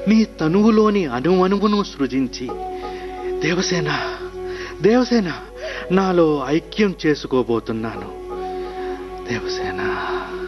నీ తనువులోని అణువణువును సృజించి దేవసేన దేవసేన నాలో ఐక్యం చేసుకోబోతున్నాను. దేవసేన